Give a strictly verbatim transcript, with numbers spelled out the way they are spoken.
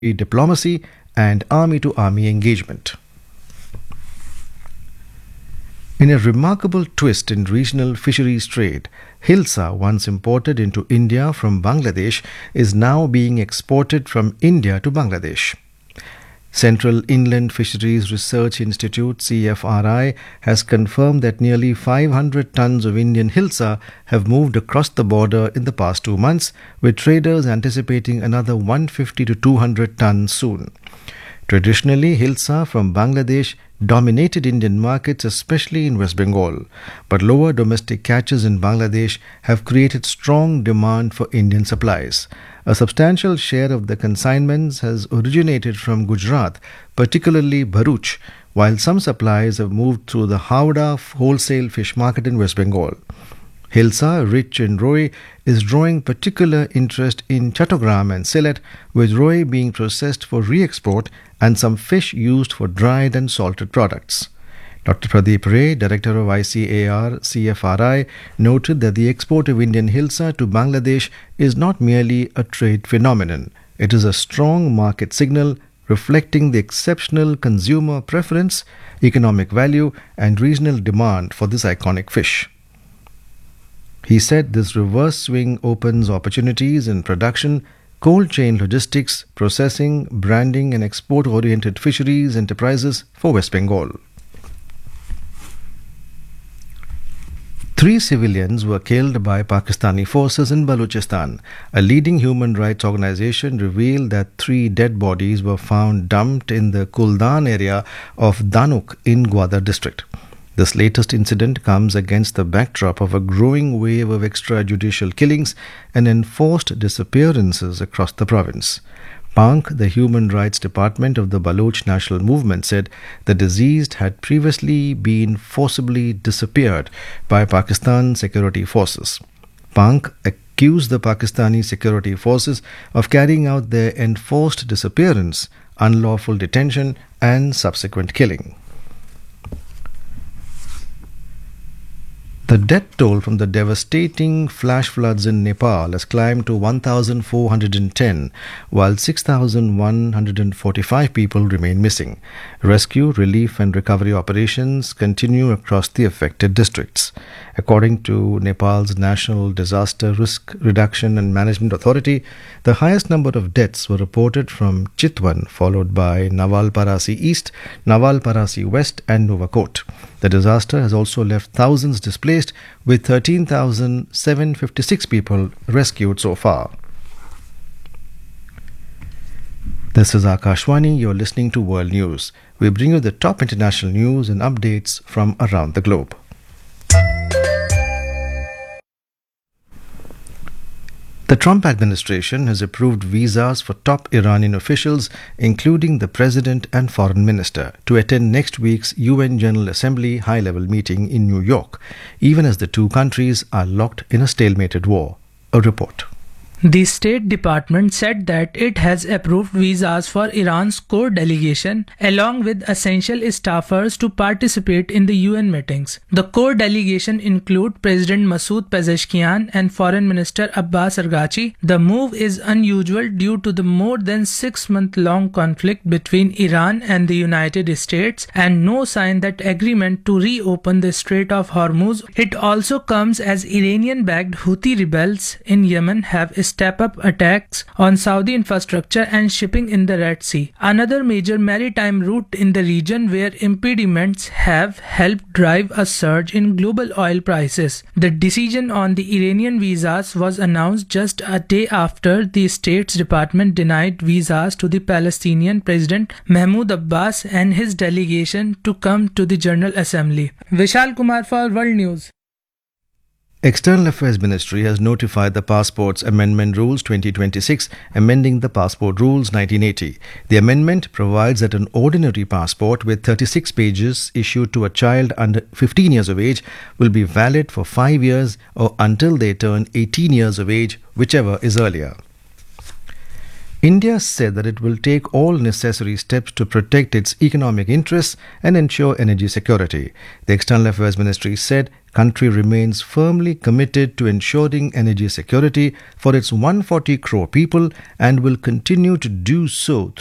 diplomacy and army-to-army engagement. In a remarkable twist in regional fisheries trade, Hilsa, once imported into India from Bangladesh, is now being exported from India to Bangladesh. Central Inland Fisheries Research Institute C F R I has confirmed that nearly five hundred tons of Indian Hilsa have moved across the border in the past two months, with traders anticipating another one hundred fifty to two hundred tons soon. Traditionally, Hilsa from Bangladesh dominated Indian markets, especially in West Bengal, but lower domestic catches in Bangladesh have created strong demand for Indian supplies. A substantial share of the consignments has originated from Gujarat, particularly Bharuch, while some supplies have moved through the Howrah wholesale fish market in West Bengal. Hilsa, rich in roi, is drawing particular interest in Chattogram and Sylhet, with roi being processed for re-export and some fish used for dried and salted products. Doctor Pradeep Ray, Director of I C A R C F R I, noted that the export of Indian Hilsa to Bangladesh is not merely a trade phenomenon. It is a strong market signal reflecting the exceptional consumer preference, economic value, and regional demand for this iconic fish. He said this reverse swing opens opportunities in production, cold chain logistics, processing, branding, and export-oriented fisheries enterprises for West Bengal. Three civilians were killed by Pakistani forces in Balochistan. A leading human rights organization revealed that three dead bodies were found dumped in the Kuldan area of Danuk in Gwadar district. This latest incident comes against the backdrop of a growing wave of extrajudicial killings and enforced disappearances across the province. Pank, the Human Rights Department of the Baloch National Movement, said the deceased had previously been forcibly disappeared by Pakistan security forces. Pank accused the Pakistani security forces of carrying out their enforced disappearance, unlawful detention, and subsequent killing. The death toll from the devastating flash floods in Nepal has climbed to one thousand four hundred ten, while six thousand one hundred forty-five people remain missing. Rescue, relief and recovery operations continue across the affected districts. According to Nepal's National Disaster Risk Reduction and Management Authority, the highest number of deaths were reported from Chitwan, followed by Nawalparasi East, Nawalparasi West and Novakot. The disaster has also left thousands displaced, with thirteen thousand seven hundred fifty-six people rescued so far. This is Akashwani. You're listening to World News. We bring you the top international news and updates from around the globe. The Trump administration has approved visas for top Iranian officials, including the president and foreign minister, to attend next week's U N General Assembly high-level meeting in New York, even as the two countries are locked in a stalemated war. A report. The State Department said that it has approved visas for Iran's core delegation along with essential staffers to participate in the U N meetings. The core delegation include President Masoud Pezeshkian and Foreign Minister Abbas Araghchi. The move is unusual due to the more than six-month-long conflict between Iran and the United States and no sign that agreement to reopen the Strait of Hormuz. It also comes as Iranian-backed Houthi rebels in Yemen have step-up attacks on Saudi infrastructure and shipping in the Red Sea, another major maritime route in the region where impediments have helped drive a surge in global oil prices. The decision on the Iranian visas was announced just a day after the State's Department denied visas to the Palestinian President Mahmoud Abbas and his delegation to come to the General Assembly. Vishal Kumar for World News. External Affairs Ministry has notified the Passports Amendment Rules twenty twenty-six, amending the Passport Rules nineteen eighty. The amendment provides that an ordinary passport with thirty-six pages issued to a child under fifteen years of age will be valid for five years or until they turn eighteen years of age, whichever is earlier. India said that it will take all necessary steps to protect its economic interests and ensure energy security. The External Affairs Ministry said country remains firmly committed to ensuring energy security for its one hundred forty crore people and will continue to do so